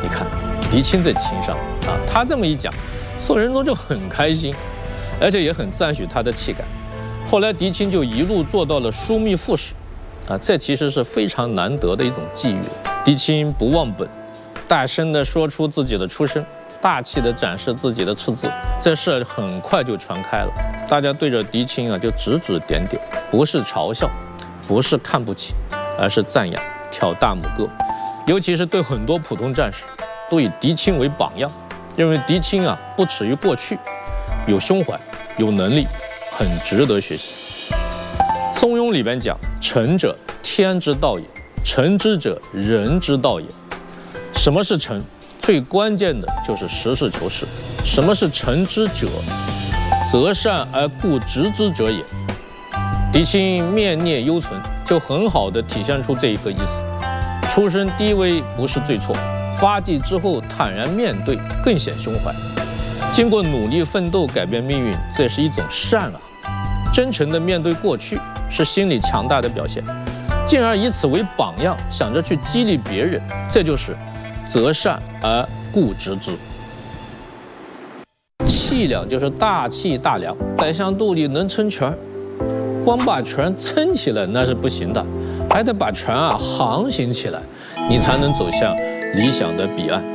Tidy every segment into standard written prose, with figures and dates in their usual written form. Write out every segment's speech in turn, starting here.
看狄青这情商啊，他这么一讲，宋仁宗就很开心，而且也很赞许他的气概。后来狄青就一路做到了枢密副使，啊，这其实是非常难得的一种际遇。狄青不忘本，大声地说出自己的出身，大气地展示自己的赤字，这事很快就传开了。大家对着狄青啊就指指点点，不是嘲笑，不是看不起，而是赞扬，挑大拇哥。尤其是对很多普通战士，都以狄青为榜样，认为狄青啊不耻于过去，有胸怀，有能力，很值得学习。《中庸》里边讲：“诚者，天之道也；诚之者，人之道也。”什么是诚？最关键的就是实事求是。什么是诚之者？择善而固执之者也。狄青面念犹存，就很好地体现出这一个意思。出身低微不是罪错，发迹之后坦然面对更显胸怀。经过努力奋斗改变命运，这是一种善啊。真诚地面对过去是心理强大的表现，进而以此为榜样，想着去激励别人，这就是择善而固执之。气量就是大气大量，宰相肚里能撑船，光把船撑起来那是不行的，还得把船啊航行起来，你才能走向理想的彼岸。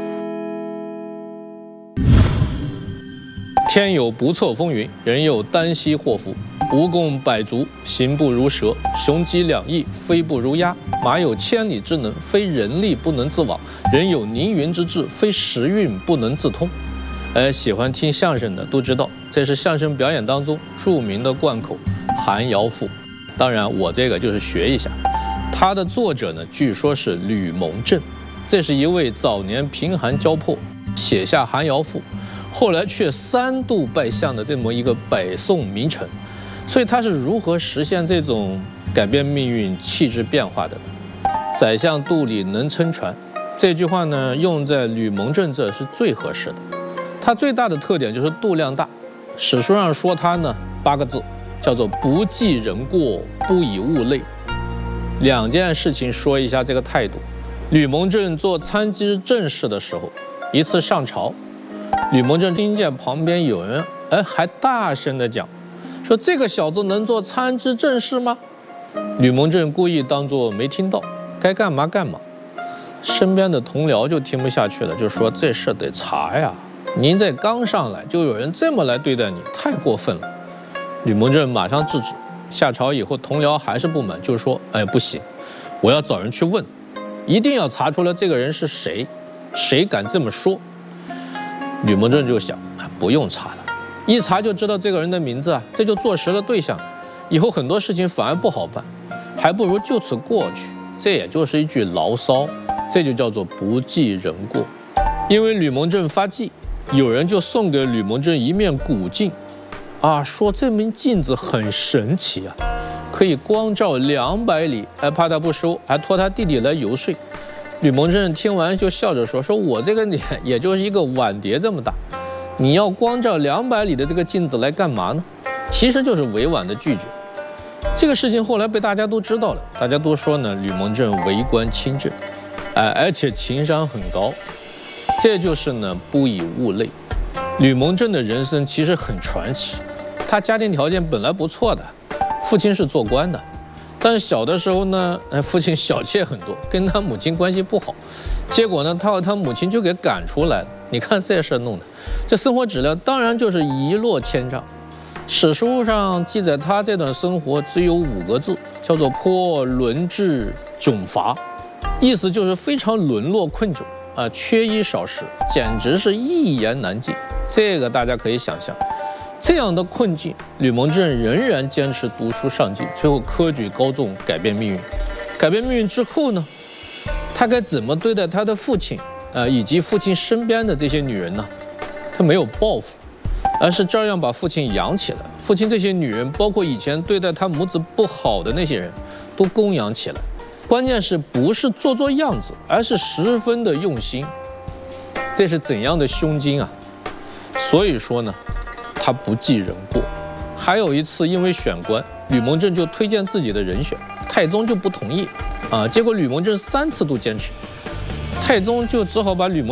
天有不测风云，人有旦夕祸福。蜈蚣百足，行不如蛇；雄鸡两翼，飞不如鸦。马有千里之能，非人力不能自往；人有凌云之志，非时运不能自通。喜欢听相声的都知道，这是相声表演当中著名的贯口《寒窑赋》。当然，我这个就是学一下。它的作者呢，据说是吕蒙正，这是一位早年贫寒交迫，写下《寒窑赋》，后来却3度拜相的这么一个北宋名臣。所以他是如何实现这种改变命运、气质变化的呢？宰相肚里能撑船，这句话呢，用在吕蒙正这是最合适的。他最大的特点就是肚量大，史书上说他呢8个字，叫做不计人过，不以物累。2件事情说一下这个态度。吕蒙正做参知政事的时候，一次上朝，吕蒙正听见旁边有人还大声地讲，说这个小子能做参知政事吗？吕蒙正故意当作没听到，该干嘛干嘛。身边的同僚就听不下去了，就说这事得查呀，您这刚上来就有人这么来对待你，太过分了。吕蒙正马上制止。下朝以后，同僚还是不满，就说不行，我要找人去问，一定要查出来这个人是谁，谁敢这么说。吕蒙正就想不用查了，一查就知道这个人的名字啊，这就坐实了对象，以后很多事情反而不好办，还不如就此过去。这也就是一句牢骚，这就叫做不计人过。因为吕蒙正发迹，有人就送给吕蒙正一面古镜啊，说这面镜子很神奇啊，可以光照200里，还怕他不收，还托他弟弟来游说。吕蒙正听完就笑着说我这个脸也就是一个碗碟这么大，你要光照200里的这个镜子来干嘛呢？其实就是委婉的拒绝。这个事情后来被大家都知道了，大家都说呢，吕蒙正为官清正，而且情商很高，这就是呢不以物累。吕蒙正的人生其实很传奇，他家庭条件本来不错的，父亲是做官的，但是小的时候呢，父亲小妾很多，跟他母亲关系不好，结果呢，他和他母亲就给赶出来了。你看这事弄的，这生活质量当然就是一落千丈。史书上记载他这段生活只有5个字，叫做颇沦质窘乏，意思就是非常沦落困窘啊，缺衣少食，简直是一言难尽。这个大家可以想象，这样的困境，吕蒙正仍然坚持读书上进，最后科举高中，改变命运。改变命运之后呢，他该怎么对待他的父亲以及父亲身边的这些女人呢？他没有报复，而是照样把父亲养起来。父亲这些女人，包括以前对待他母子不好的那些人，都供养起来。关键是不是做样子，而是十分的用心。这是怎样的胸襟啊！所以说呢，他不计人过。还有一次，因为选官，吕蒙正就推荐自己的人选，太宗就不同意啊。结果吕蒙正3次都坚持，太宗就只好把吕蒙